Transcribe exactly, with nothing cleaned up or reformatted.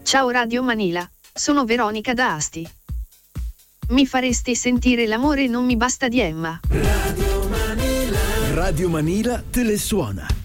Ciao Radio Manila, sono Veronica da Asti. Mi faresti sentire l'amore non mi basta di Emma. Radio Manila. Radio Manila te le suona.